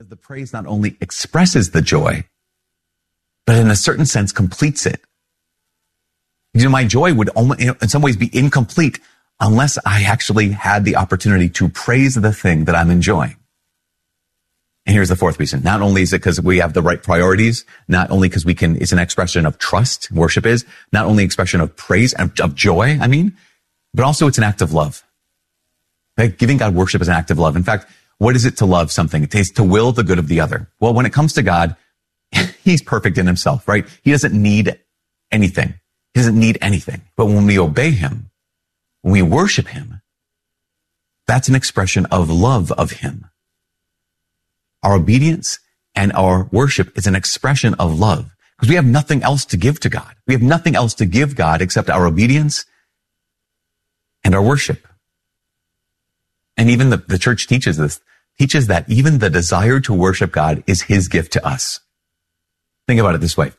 Because the praise not only expresses the joy, but in a certain sense completes it. My joy would in some ways be incomplete unless I actually had the opportunity to praise the thing that I'm enjoying. And here's the fourth reason. Not only is it because we have the right priorities, not only because it's an expression of trust, worship is, not only expression of praise and of joy, but also it's an act of love. Right? Giving God worship is an act of love. In fact, what is it to love something? It is to will the good of the other. Well, when it comes to God, he's perfect in himself, right? He doesn't need anything. He doesn't need anything. But when we obey him, when we worship him, that's an expression of love of him. Our obedience and our worship is an expression of love because we have nothing else to give to God. We have nothing else to give God except our obedience and our worship. And even the church teaches that even the desire to worship God is his gift to us. Think about it this way.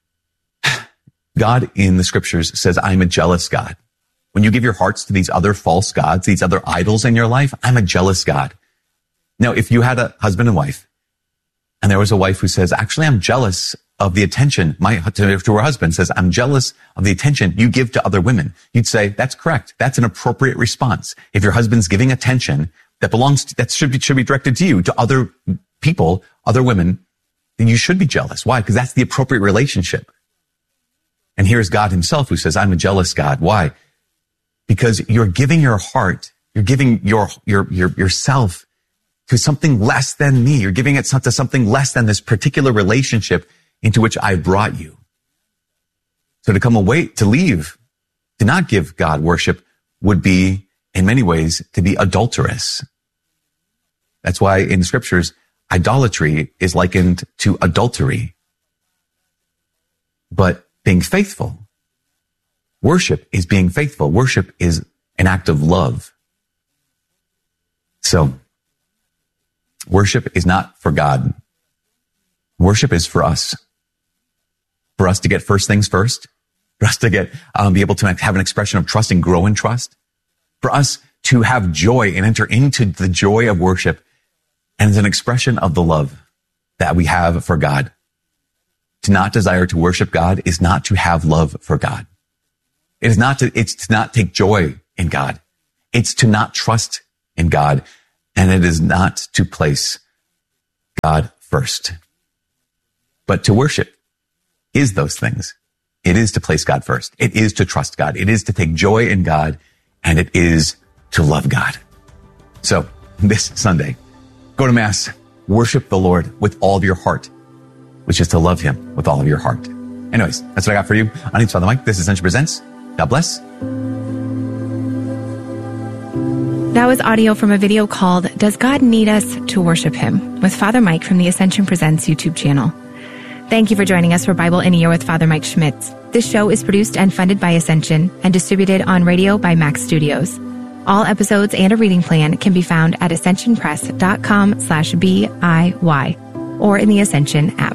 God in the scriptures says, I'm a jealous God. When you give your hearts to these other false gods, these other idols in your life, I'm a jealous God. Now, if you had a husband and wife, and there was a wife who says, actually, I'm jealous of the attention, to her husband says, I'm jealous of the attention you give to other women. You'd say, that's correct. That's an appropriate response. If your husband's giving attention that should be directed to you, to other people, other women, then you should be jealous. Why? Because that's the appropriate relationship. And here's God himself who says, I'm a jealous God. Why? Because you're giving your heart, you're giving yourself to something less than me. You're giving it to something less than this particular relationship into which I brought you. So to leave, to not give God worship would be, in many ways, to be adulterous. That's why in the scriptures, idolatry is likened to adultery. But being faithful, worship is being faithful. Worship is an act of love. So, worship is not for God. Worship is for us. For us to get first things first. For us to be able to have an expression of trust and grow in trust. For us to have joy and enter into the joy of worship. And it's an expression of the love that we have for God. To not desire to worship God is not to have love for God. It's to not take joy in God. It's to not trust in God. And it is not to place God first. But to worship is those things. It is to place God first. It is to trust God. It is to take joy in God. And it is to love God. So this Sunday, go to Mass, worship the Lord with all of your heart, which is to love him with all of your heart. Anyways, that's what I got for you. My name's Father Mike. This is Ascension Presents. God bless. That was audio from a video called Does God Need Us to Worship Him? With Father Mike from the Ascension Presents YouTube channel. Thank you for joining us for Bible in a Year with Father Mike Schmitz. This show is produced and funded by Ascension and distributed on radio by Max Studios. All episodes and a reading plan can be found at ascensionpress.com/BIY or in the Ascension app.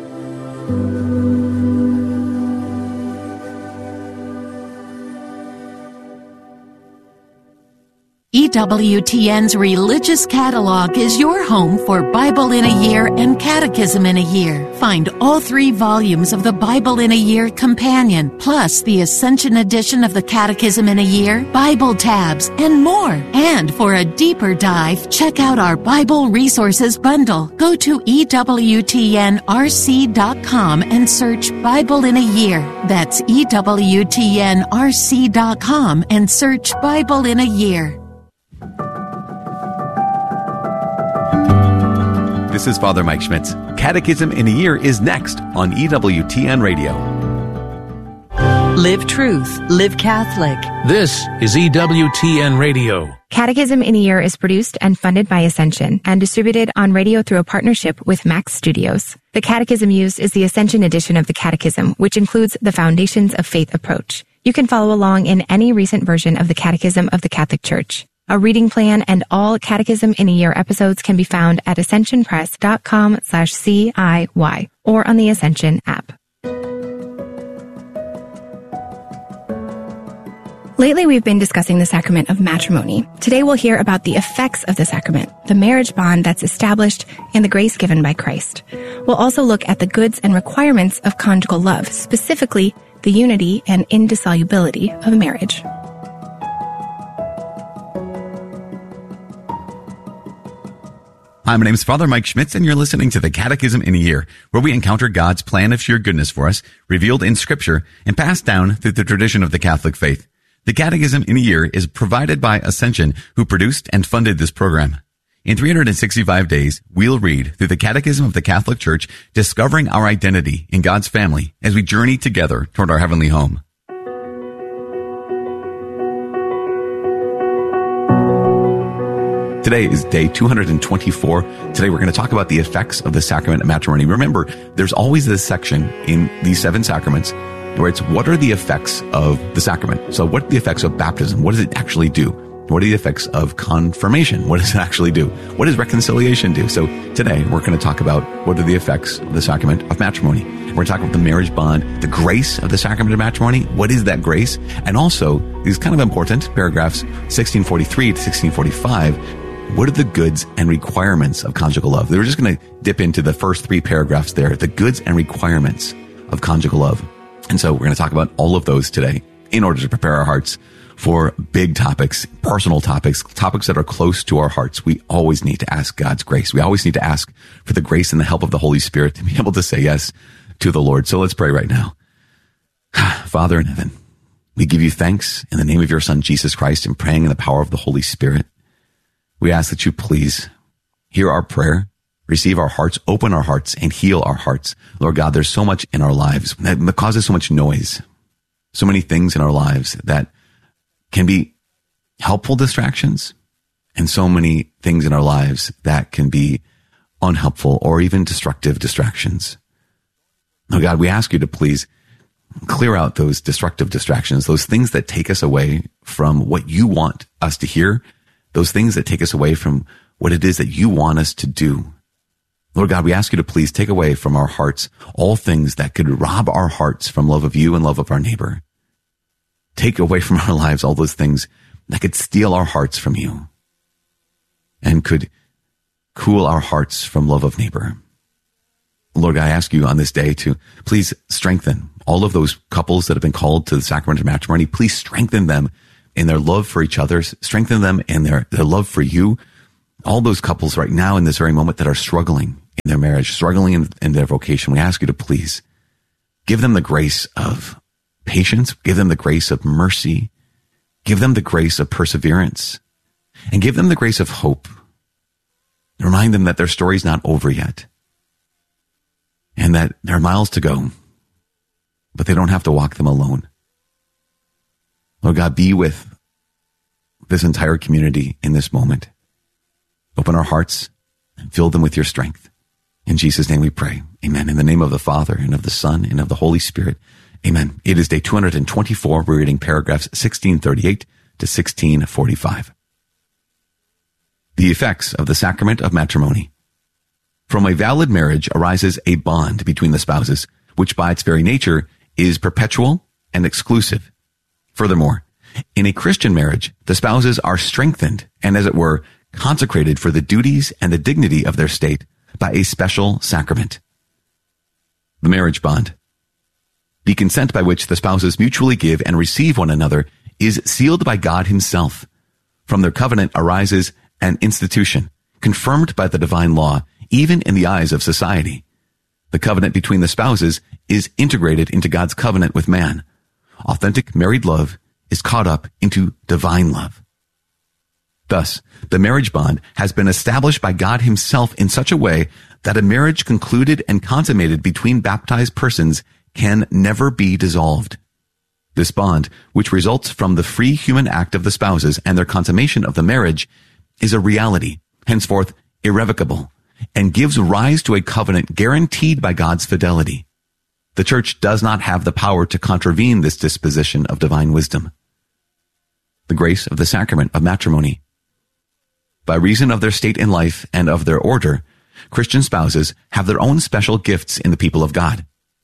EWTN's Religious Catalog is your home for Bible in a Year and Catechism in a Year. Find all 3 volumes of the Bible in a Year Companion, plus the Ascension edition of the Catechism in a Year, Bible tabs, and more. And for a deeper dive, check out our Bible Resources Bundle. Go to EWTNRC.com and search Bible in a Year. That's EWTNRC.com and search Bible in a Year. This is Father Mike Schmitz. Catechism in a Year is next on EWTN Radio. Live truth. Live Catholic. This is EWTN Radio. Catechism in a Year is produced and funded by Ascension and distributed on radio through a partnership with Max Studios. The catechism used is the Ascension edition of the Catechism, which includes the Foundations of Faith approach. You can follow along in any recent version of the Catechism of the Catholic Church. A reading plan and all Catechism in a Year episodes can be found at ascensionpress.com/CIY or on the Ascension app. Lately, we've been discussing the sacrament of matrimony. Today, we'll hear about the effects of the sacrament, the marriage bond that's established, and the grace given by Christ. We'll also look at the goods and requirements of conjugal love, specifically the unity and indissolubility of marriage. Hi, my name is Father Mike Schmitz, and you're listening to the Catechism in a Year, where we encounter God's plan of sheer goodness for us, revealed in Scripture, and passed down through the tradition of the Catholic faith. The Catechism in a Year is provided by Ascension, who produced and funded this program. In 365 days, we'll read through the Catechism of the Catholic Church, discovering our identity in God's family as we journey together toward our heavenly home. Today is day 224. Today we're going to talk about the effects of the sacrament of matrimony. Remember, there's always this section in these 7 sacraments where it's what are the effects of the sacrament? So what are the effects of baptism? What does it actually do? What are the effects of confirmation? What does it actually do? What does reconciliation do? So today we're going to talk about what are the effects of the sacrament of matrimony. We're going to talk about the marriage bond, the grace of the sacrament of matrimony. What is that grace? And also, these kind of important paragraphs 1643 to 1645. What are the goods and requirements of conjugal love? We're just going to dip into the first 3 paragraphs there, the goods and requirements of conjugal love. And so we're going to talk about all of those today in order to prepare our hearts for big topics, personal topics, topics that are close to our hearts. We always need to ask God's grace. We always need to ask for the grace and the help of the Holy Spirit to be able to say yes to the Lord. So let's pray right now. Father in heaven, we give you thanks in the name of your Son, Jesus Christ, and praying in the power of the Holy Spirit. We ask that you please hear our prayer, receive our hearts, open our hearts, and heal our hearts. Lord God, there's so much in our lives that causes so much noise, so many things in our lives that can be helpful distractions, and so many things in our lives that can be unhelpful or even destructive distractions. Lord God, we ask you to please clear out those destructive distractions, those things that take us away from what you want us to hear, those things that take us away from what it is that you want us to do. Lord God, we ask you to please take away from our hearts all things that could rob our hearts from love of you and love of our neighbor. Take away from our lives all those things that could steal our hearts from you and could cool our hearts from love of neighbor. Lord God, I ask you on this day to please strengthen all of those couples that have been called to the sacrament of matrimony. Please strengthen them in their love for each other, strengthen them in their love for you. All those couples right now in this very moment that are struggling in their marriage, struggling in their vocation, we ask you to please give them the grace of patience, give them the grace of mercy, give them the grace of perseverance, and give them the grace of hope. Remind them that their story's not over yet and that there are miles to go, but they don't have to walk them alone. Lord God, be with this entire community in this moment. Open our hearts and fill them with your strength. In Jesus' name we pray. Amen. In the name of the Father and of the Son and of the Holy Spirit. Amen. It is day 224. We're reading paragraphs 1638 to 1645. The effects of the sacrament of matrimony. From a valid marriage arises a bond between the spouses, which by its very nature is perpetual and exclusive. Furthermore, in a Christian marriage, the spouses are strengthened and, as it were, consecrated for the duties and the dignity of their state by a special sacrament. The marriage bond. The consent by which the spouses mutually give and receive one another is sealed by God himself. From their covenant arises an institution, confirmed by the divine law, even in the eyes of society. The covenant between the spouses is integrated into God's covenant with man. Authentic married love is caught up into divine love. Thus, the marriage bond has been established by God himself in such a way that a marriage concluded and consummated between baptized persons can never be dissolved. This bond, which results from the free human act of the spouses and their consummation of the marriage, is a reality, henceforth irrevocable, and gives rise to a covenant guaranteed by God's fidelity. The Church does not have the power to contravene this disposition of divine wisdom. The grace of the sacrament of matrimony. By reason of their state in life and of their order, Christian spouses have their own special gifts in the people of God.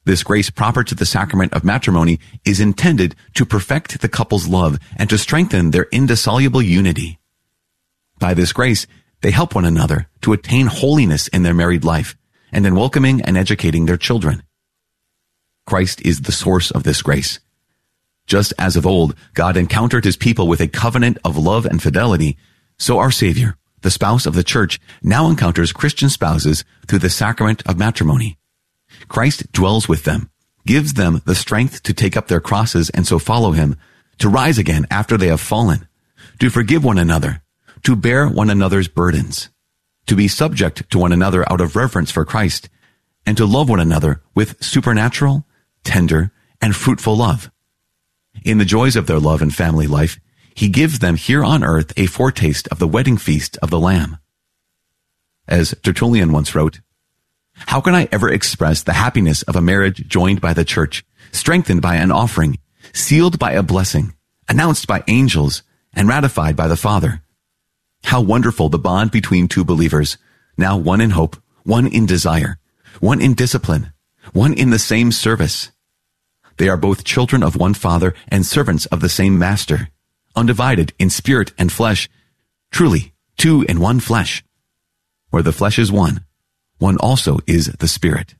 This grace proper to the sacrament of matrimony is intended to perfect the couple's love and to strengthen their indissoluble unity. By this grace, they help one another to attain holiness in their married life and in welcoming and educating their children. Christ is the source of this grace. Just as of old, God encountered his people with a covenant of love and fidelity, so our Savior, the spouse of the church, now encounters Christian spouses through the sacrament of matrimony. Christ dwells with them, gives them the strength to take up their crosses and so follow him, to rise again after they have fallen, to forgive one another, to bear one another's burdens, to be subject to one another out of reverence for Christ, and to love one another with supernatural, tender, and fruitful love. In the joys of their love and family life, he gives them here on earth a foretaste of the wedding feast of the Lamb. As Tertullian once wrote, "How can I ever express the happiness of a marriage joined by the church, strengthened by an offering, sealed by a blessing, announced by angels, and ratified by the Father? How wonderful the bond between two believers, now one in hope, one in desire, one in discipline, one in the same service. They are both children of one Father and servants of the same Master, undivided in spirit and flesh, truly two in one flesh. Where the flesh is one, one also is the Spirit."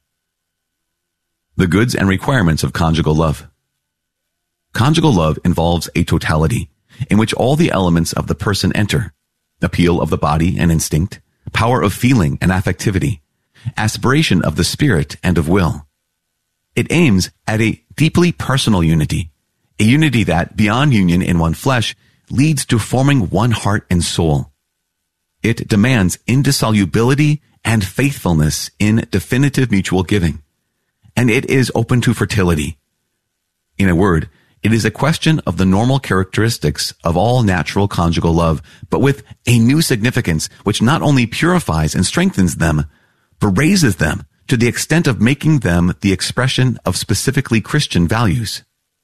The goods and requirements of conjugal love. Conjugal love involves a totality in which all the elements of the person enter: appeal of the body and instinct, power of feeling and affectivity, aspiration of the spirit and of will. It aims at a deeply personal unity, a unity that, beyond union in one flesh, leads to forming one heart and soul. It demands indissolubility and faithfulness in definitive mutual giving, and it is open to fertility. In a word, it is a question of the normal characteristics of all natural conjugal love, but with a new significance which not only purifies and strengthens them, but raises them to the extent of making them the expression of specifically Christian values.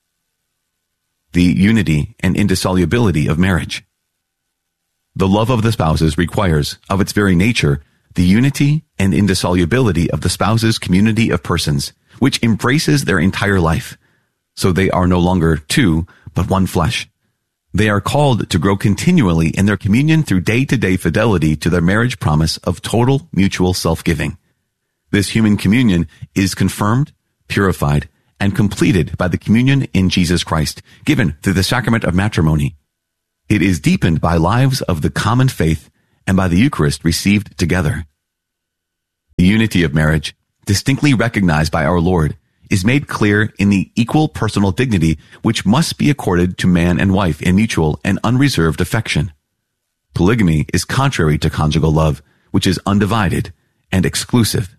The unity and indissolubility of marriage. The love of the spouses requires, of its very nature, the unity and indissolubility of the spouses' community of persons, which embraces their entire life. So they are no longer two, but one flesh. They are called to grow continually in their communion through day-to-day fidelity to their marriage promise of total mutual self-giving. This human communion is confirmed, purified, and completed by the communion in Jesus Christ, given through the sacrament of matrimony. It is deepened by lives of the common faith and by the Eucharist received together. The unity of marriage, distinctly recognized by our Lord, is made clear in the equal personal dignity which must be accorded to man and wife in mutual and unreserved affection. Polygamy is contrary to conjugal love, which is undivided and exclusive.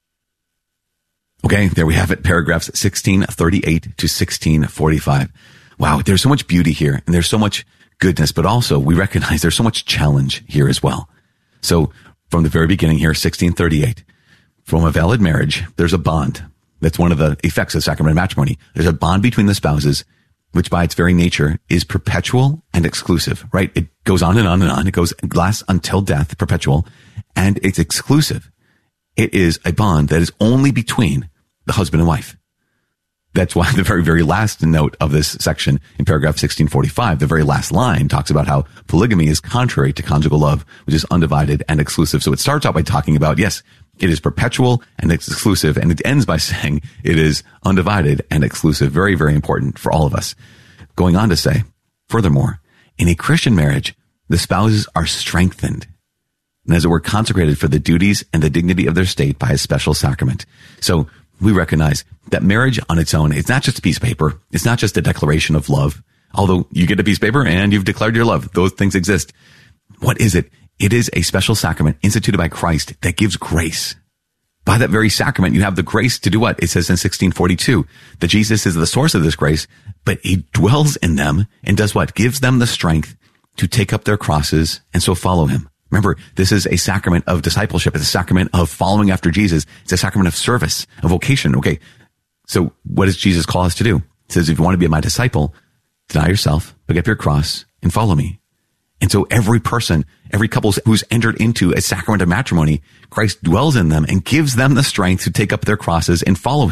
Okay, there we have it, paragraphs 1638 to 1645. Wow, there's so much beauty here, and there's so much goodness, but also we recognize there's so much challenge here as well. So from the very beginning here, 1638, from a valid marriage, there's a bond. That's one of the effects of sacrament of matrimony. There's a bond between the spouses, which by its very nature is perpetual and exclusive, right? It goes on and on and on. It lasts until death, perpetual, and it's exclusive. It is a bond that is only between the husband and wife. That's why the very, very last note of this section in paragraph 1645, the very last line talks about how polygamy is contrary to conjugal love, which is undivided and exclusive. So it starts out by talking about, yes, it is perpetual and it's exclusive, and it ends by saying it is undivided and exclusive. Very, very important for all of us. Going on to say, furthermore, in a Christian marriage, the spouses are strengthened and as it were consecrated for the duties and the dignity of their state by a special sacrament. So we recognize that marriage on its own is not just a piece of paper. It's not just a declaration of love. Although you get a piece of paper and you've declared your love. Those things exist. What is it? It is a special sacrament instituted by Christ that gives grace. By that very sacrament, you have the grace to do what? It says in 1642 that Jesus is the source of this grace, but he dwells in them and does what? Gives them the strength to take up their crosses and so follow him. Remember, this is a sacrament of discipleship. It's a sacrament of following after Jesus. It's a sacrament of service, of vocation. Okay. So what does Jesus call us to do? He says, if you want to be my disciple, deny yourself, pick up your cross and follow me. And so every person, every couple who's entered into a sacrament of matrimony, Christ dwells in them and gives them the strength to take up their crosses and follow him.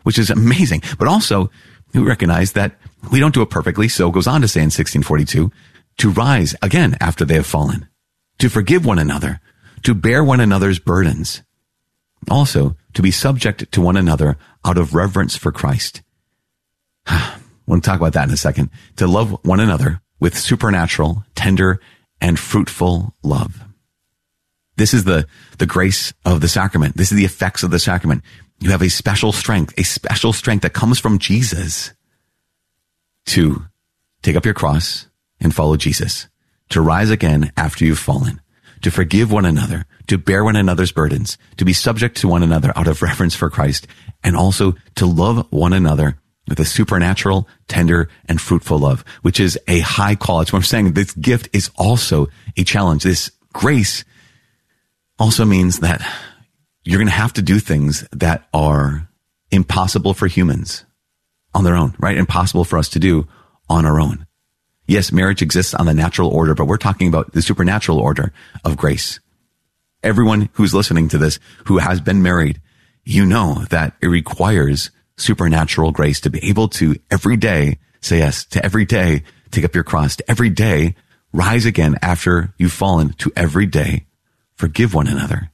which is amazing. But also, we recognize that we don't do it perfectly. So it goes on to say in 1642, to rise again after they have fallen, to forgive one another, to bear one another's burdens, also to be subject to one another out of reverence for Christ. I want to talk about that in a second. To love one another with supernatural, tender, and fruitful love. This is the grace of the sacrament. This is the effects of the sacrament. You have a special strength that comes from Jesus to take up your cross and follow Jesus, to rise again after you've fallen, to forgive one another, to bear one another's burdens, to be subject to one another out of reverence for Christ, and also to love one another with a supernatural, tender, and fruitful love, which is a high call. That's what I'm saying. This gift is also a challenge. This grace also means that you're going to have to do things that are impossible for humans on their own, right? Impossible for us to do on our own. Yes, marriage exists on the natural order, but we're talking about the supernatural order of grace. Everyone who's listening to this, who has been married, you know that it requires supernatural grace to be able to every day say yes, to every day take up your cross, to every day rise again after you've fallen, to every day forgive one another.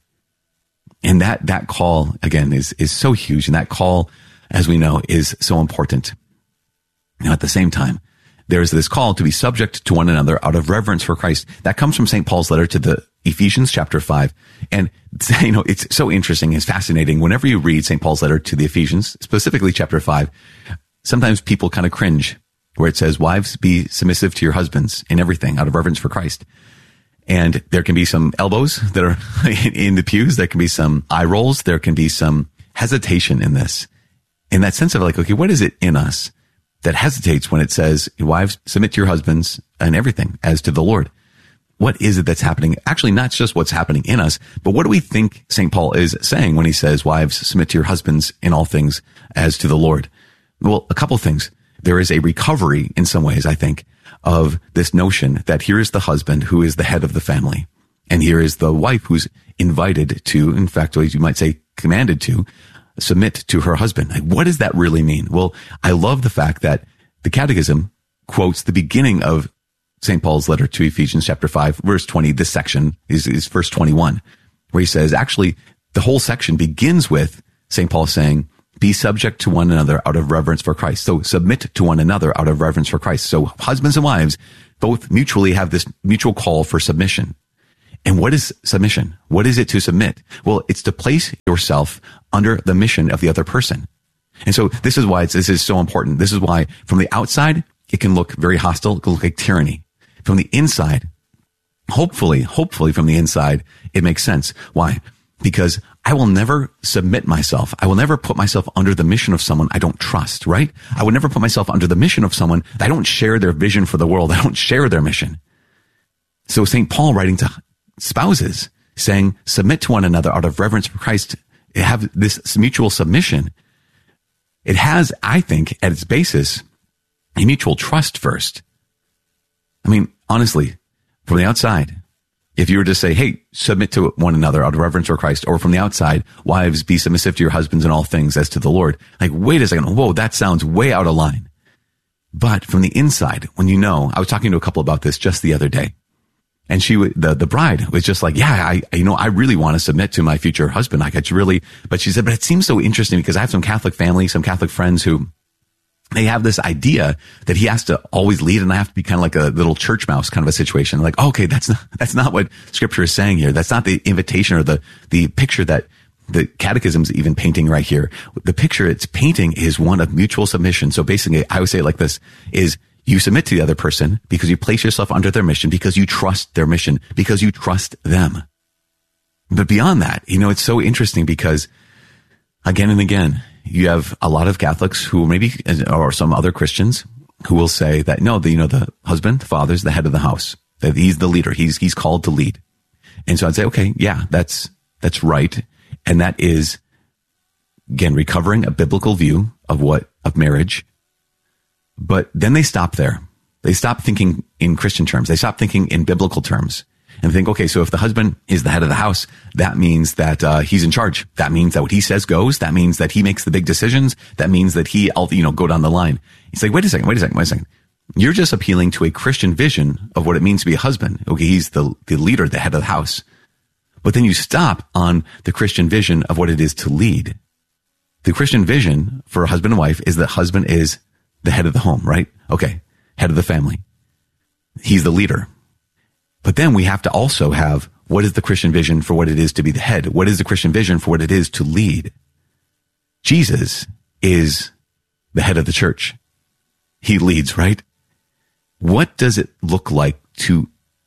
And that call, again, is so huge. And that call, as we know, is so important. Now, at the same time, there's this call to be subject to one another out of reverence for Christ. That comes from St. Paul's letter to the Ephesians chapter 5. And, it's so interesting. It's fascinating. Whenever you read St. Paul's letter to the Ephesians, specifically chapter 5, sometimes people kind of cringe where it says, wives, be submissive to your husbands in everything out of reverence for Christ. And there can be some elbows that are in the pews. There can be some eye rolls. There can be some hesitation in this, in that sense of like, okay, what is it in us that hesitates when it says, wives, submit to your husbands and everything as to the Lord? What is it that's happening? Actually, not just what's happening in us, but what do we think St. Paul is saying when he says, wives, submit to your husbands in all things as to the Lord? Well, a couple things. There is a recovery in some ways, I think, of this notion that here is the husband who is the head of the family. And here is the wife who's invited to, in fact, you might say commanded to, submit to her husband. Like, what does that really mean? Well, I love the fact that the Catechism quotes the beginning of St. Paul's letter to Ephesians chapter 5, verse 20. This section is verse 21, where he says, actually, the whole section begins with St. Paul saying, be subject to one another out of reverence for Christ. So submit to one another out of reverence for Christ. So husbands and wives both mutually have this mutual call for submission. And what is submission? What is it to submit? Well, it's to place yourself under the mission of the other person. And so this is why this is so important. This is why from the outside, it can look very hostile. It can look like tyranny. From the inside, hopefully from the inside, it makes sense. Why? Because I will never submit myself. I will never put myself under the mission of someone I don't trust, right? I would never put myself under the mission of someone that I don't share their vision for the world. I don't share their mission. So St. Paul, writing to spouses, saying, submit to one another out of reverence for Christ, have this mutual submission. It has, I think, at its basis, a mutual trust first. I mean, honestly, from the outside, if you were to say, hey, submit to one another out of reverence for Christ, or from the outside, wives, be submissive to your husbands in all things as to the Lord. Like, wait a second. Whoa, that sounds way out of line. But from the inside, when you know, I was talking to a couple about this just the other day, and the bride was just like, yeah, I really want to submit to my future husband. Like, it's really, but she said, but it seems so interesting because I have some Catholic family, some Catholic friends who, they have this idea that he has to always lead, and I have to be kind of like a little church mouse kind of a situation. Like, okay, that's not what Scripture is saying here. That's not the invitation or the picture that the Catechism's even painting right here. The picture it's painting is one of mutual submission. So basically, I would say it like this, is you submit to the other person because you place yourself under their mission, because you trust their mission, because you trust them. But beyond that, it's so interesting because again and again, you have a lot of Catholics who maybe, or some other Christians who will say that, no, the husband, the father's the head of the house, that he's the leader. He's called to lead. And so I'd say, okay, yeah, that's right. And that is, again, recovering a biblical view of marriage. But then they stop there. They stop thinking in Christian terms. They stop thinking in biblical terms. and think, okay, so if the husband is the head of the house, that means that he's in charge. That means that what he says goes. That means that he makes the big decisions. That means that he, go down the line. It's like, wait a second. You're just appealing to a Christian vision of what it means to be a husband. Okay, he's the leader, the head of the house. But then you stop on the Christian vision of what it is to lead. The Christian vision for a husband and wife is that husband is the head of the home, right? Okay, head of the family. He's the leader. But then we have to also have, what is the Christian vision for what it is to be the head? What is the Christian vision for what it is to lead? Jesus is the head of the church. He leads, right? What does it look like to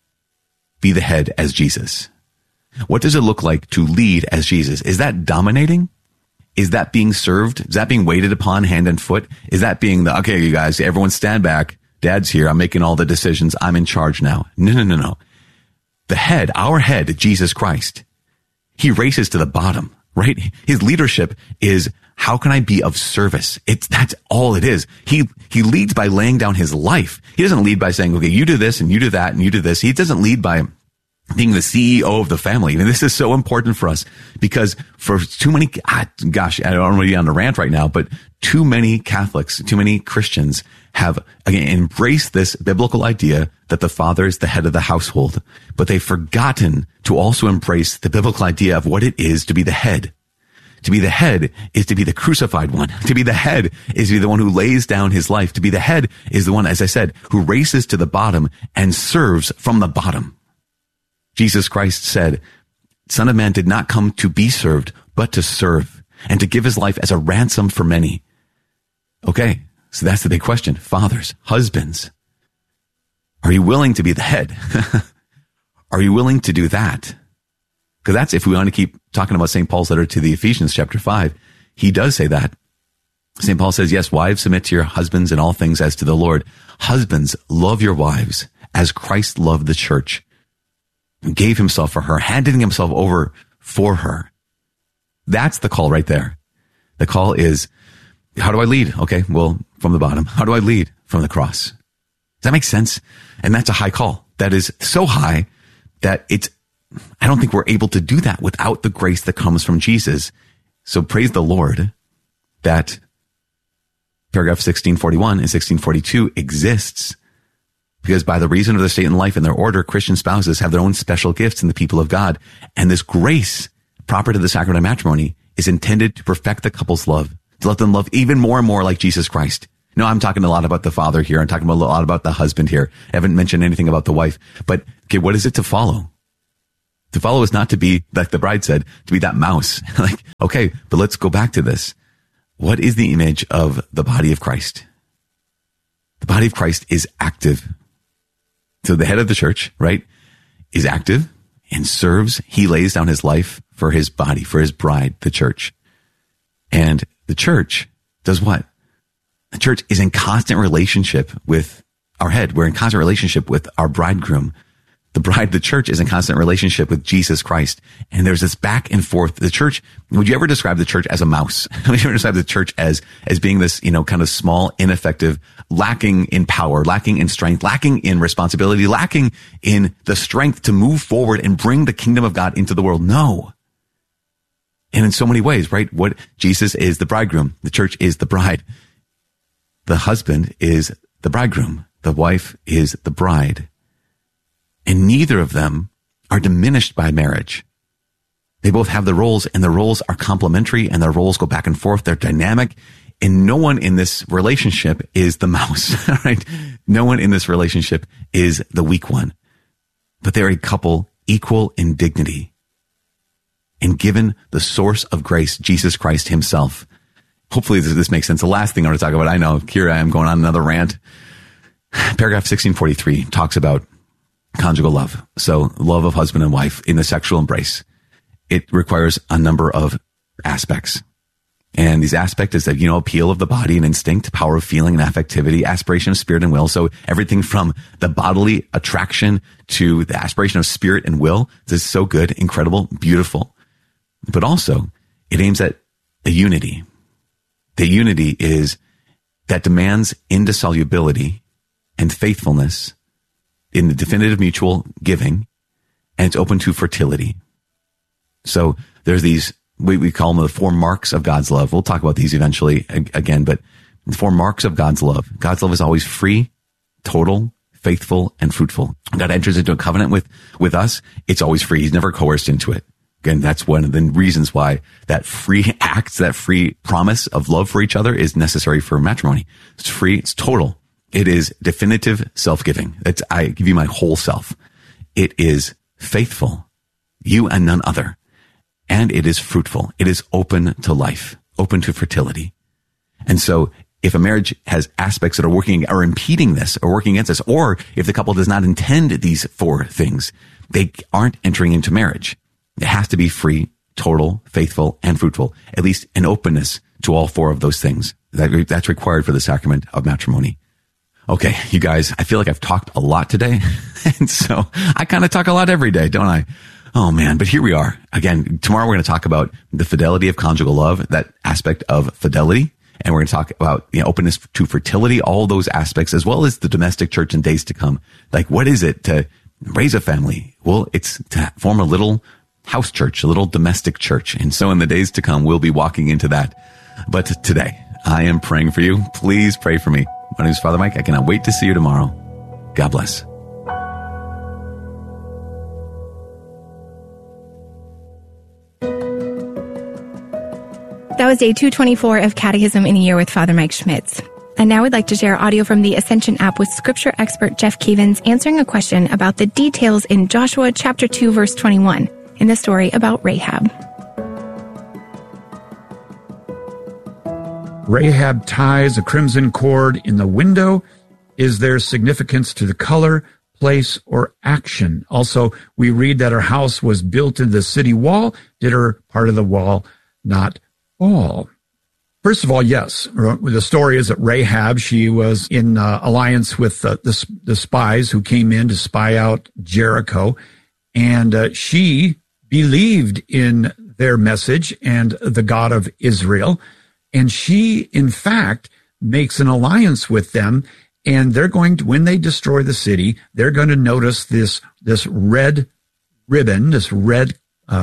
be the head as Jesus? What does it look like to lead as Jesus? Is that dominating? Is that being served? Is that being waited upon hand and foot? Is that being okay, you guys, everyone stand back. Dad's here. I'm making all the decisions. I'm in charge now. No. The head, our head, Jesus Christ, he races to the bottom, right? His leadership is, how can I be of service? That's all it is. He leads by laying down his life. He doesn't lead by saying, okay, you do this and you do that and you do this. He doesn't lead by being the CEO of the family. And this is so important for us because for too many, I don't want to be on the rant right now, but too many Catholics, too many Christians have, again, embraced this biblical idea that the father is the head of the household, but they've forgotten to also embrace the biblical idea of what it is to be the head. To be the head is to be the crucified one. To be the head is to be the one who lays down his life. To be the head is the one, as I said, who races to the bottom and serves from the bottom. Jesus Christ said, Son of Man did not come to be served, but to serve and to give his life as a ransom for many. Okay, so that's the big question. Fathers, husbands, are you willing to be the head? Are you willing to do that? Because that's, if we want to keep talking about St. Paul's letter to the Ephesians chapter 5, he does say that. St. Paul says, yes, wives, submit to your husbands in all things as to the Lord. Husbands, love your wives as Christ loved the church, gave himself for her, handing himself over for her. That's the call right there. The call is, how do I lead? Okay, well, from the bottom. How do I lead? From the cross. Does that make sense? And that's a high call. That is so high that I don't think we're able to do that without the grace that comes from Jesus. So praise the Lord that paragraph 1641 and 1642 exists, because by the reason of the state and life and their order, Christian spouses have their own special gifts in the people of God. And this grace proper to the sacrament of matrimony is intended to perfect the couple's love, to let them love even more and more like Jesus Christ. No, I'm talking a lot about the father here. I'm talking a lot about the husband here. I haven't mentioned anything about the wife. But okay, what is it to follow? To follow is not to be, like the bride said, to be that mouse. Like, okay, but let's go back to this. What is the image of the body of Christ? The body of Christ is active. So the head of the church, right, is active and serves. He lays down his life for his body, for his bride, the church. And the church does what? The church is in constant relationship with our head. We're in constant relationship with our bridegroom. The bride, the church, is in constant relationship with Jesus Christ. And there's this back and forth. The church, would you ever describe the church as a mouse? Would you ever describe the church as being this, kind of small, ineffective, lacking in power, lacking in strength, lacking in responsibility, lacking in the strength to move forward and bring the kingdom of God into the world? No. And in so many ways, right? What Jesus is the bridegroom. The church is the bride. The husband is the bridegroom. The wife is the bride. And neither of them are diminished by marriage. They both have the roles, and the roles are complementary, and their roles go back and forth. They're dynamic, and no one in this relationship is the mouse, right? No one in this relationship is the weak one, but they're a couple equal in dignity and given the source of grace, Jesus Christ himself. Hopefully this makes sense. The last thing I want to talk about, I know, here I am going on another rant. Paragraph 1643 talks about conjugal love. So love of husband and wife in the sexual embrace. It requires a number of aspects. And these aspects is that, appeal of the body and instinct, power of feeling and affectivity, aspiration of spirit and will. So everything from the bodily attraction to the aspiration of spirit and will. This is so good, incredible, beautiful. But also it aims at a unity. The unity is that demands indissolubility and faithfulness in the definitive mutual giving and it's open to fertility. So there's these, we call them the 4 marks of God's love. We'll talk about these eventually again, but the 4 marks of God's love. God's love is always free, total, faithful, and fruitful. God enters into a covenant with us. It's always free. He's never coerced into it. Again, that's one of the reasons why that free act, that free promise of love for each other is necessary for matrimony. It's free. It's total. It is definitive self-giving. I give you my whole self. It is faithful, you and none other. And it is fruitful. It is open to life, open to fertility. And so if a marriage has aspects that are impeding this or working against this, or if the couple does not intend these 4 things, they aren't entering into marriage. It has to be free, total, faithful, and fruitful. At least an openness to all 4 of those things. That's required for the sacrament of matrimony. Okay, you guys, I feel like I've talked a lot today. And so I kind of talk a lot every day, don't I? Oh man, but here we are. Again, tomorrow we're going to talk about the fidelity of conjugal love, that aspect of fidelity. And we're going to talk about openness to fertility, all those aspects, as well as the domestic church in days to come. Like, what is it to raise a family? Well, it's to form a little house church, a little domestic church. And so in the days to come, we'll be walking into that. But today, I am praying for you. Please pray for me. My name is Father Mike. I cannot wait to see you tomorrow. God bless. That was day 224 of Catechism in a Year with Father Mike Schmitz. And now we'd like to share audio from the Ascension app with scripture expert Jeff Cavins answering a question about the details in Joshua chapter 2, verse 21, in the story about Rahab. Rahab ties a crimson cord in the window. Is there significance to the color, place, or action? Also, we read that her house was built into the city wall. Did her part of the wall not fall? First of all, yes. The story is that Rahab, she was in alliance with the spies who came in to spy out Jericho, and she believed in their message and the God of Israel. And she, in fact, makes an alliance with them, and they're going to, when they destroy the city, they're going to notice this red ribbon, this red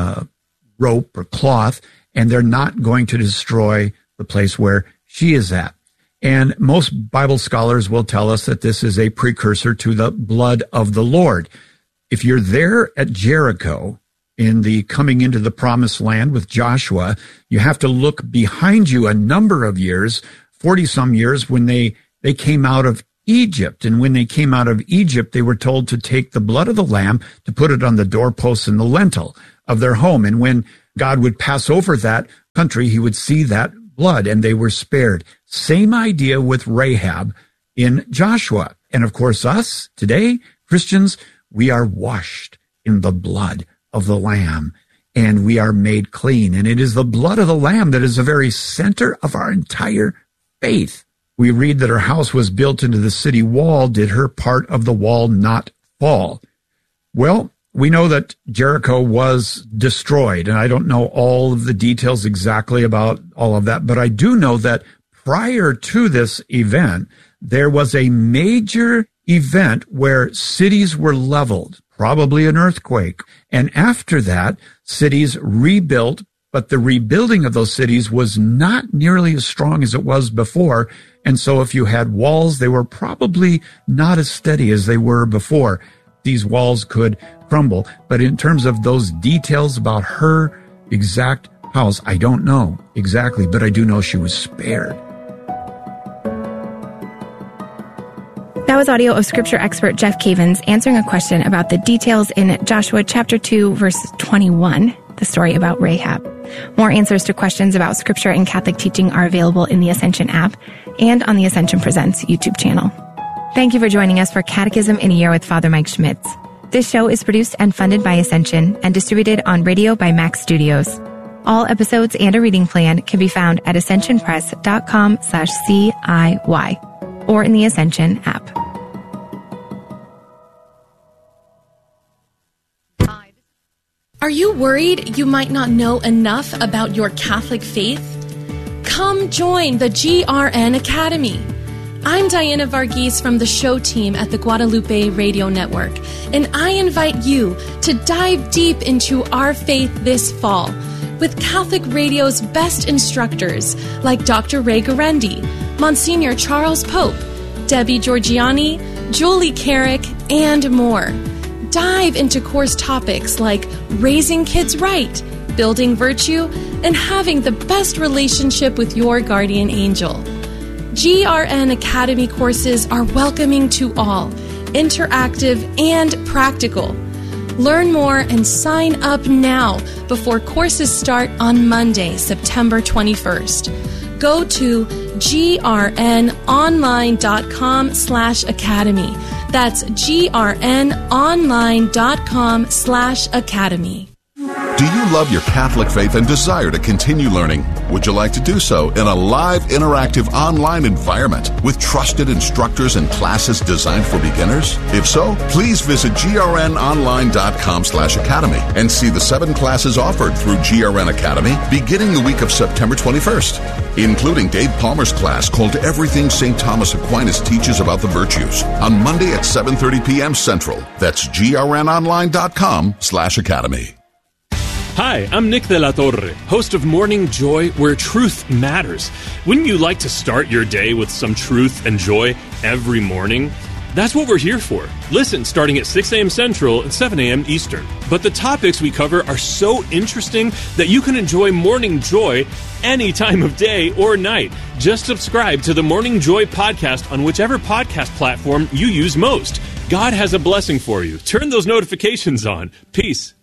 rope or cloth, and they're not going to destroy the place where she is at. And most Bible scholars will tell us that this is a precursor to the blood of the Lord. If you're there at Jericho, in the coming into the promised land with Joshua, you have to look behind you a number of years, 40-some years, when they came out of Egypt. And when they came out of Egypt, they were told to take the blood of the lamb to put it on the doorposts and the lintel of their home. And when God would pass over that country, he would see that blood, and they were spared. Same idea with Rahab in Joshua. And of course, us today, Christians, we are washed in the blood of the Lamb, and we are made clean. And it is the blood of the Lamb that is the very center of our entire faith. We read that her house was built into the city wall. Did her part of the wall not fall? Well, we know that Jericho was destroyed, and I don't know all of the details exactly about all of that, but I do know that prior to this event, there was a major event where cities were leveled, probably an earthquake. And after that, cities rebuilt, but the rebuilding of those cities was not nearly as strong as it was before. And so if you had walls, they were probably not as steady as they were before. These walls could crumble. But in terms of those details about her exact house, I don't know exactly, but I do know she was spared. That was audio of scripture expert Jeff Cavins answering a question about the details in Joshua chapter 2, verse 21, the story about Rahab. More answers to questions about scripture and Catholic teaching are available in the Ascension app and on the Ascension Presents YouTube channel. Thank you for joining us for Catechism in a Year with Father Mike Schmitz. This show is produced and funded by Ascension and distributed on radio by Max Studios. All episodes and a reading plan can be found at ascensionpress.com/CIY or in the Ascension app. Are you worried you might not know enough about your Catholic faith? Come join the GRN Academy. I'm Diana Varghese from the show team at the Guadalupe Radio Network, and I invite you to dive deep into our faith this fall with Catholic Radio's best instructors like Dr. Ray Guarendi, Monsignor Charles Pope, Debbie Georgiani, Julie Carrick, and more. Dive into course topics like raising kids right, building virtue, and having the best relationship with your guardian angel. GRN Academy courses are welcoming to all, interactive and practical. Learn more and sign up now before courses start on Monday, September 21st. Go to grnonline.com/academy. That's grnonline.com/academy. Do you love your Catholic faith and desire to continue learning? Would you like to do so in a live, interactive online environment with trusted instructors and classes designed for beginners? If so, please visit grnonline.com/academy and see the 7 classes offered through GRN Academy beginning the week of September 21st, including Dave Palmer's class called Everything St. Thomas Aquinas Teaches About the Virtues on Monday at 7:30 p.m. Central. That's grnonline.com/academy. Hi, I'm Nick de la Torre, host of Morning Joy, where truth matters. Wouldn't you like to start your day with some truth and joy every morning? That's what we're here for. Listen starting at 6 a.m. Central and 7 a.m. Eastern. But the topics we cover are so interesting that you can enjoy Morning Joy any time of day or night. Just subscribe to the Morning Joy podcast on whichever podcast platform you use most. God has a blessing for you. Turn those notifications on. Peace.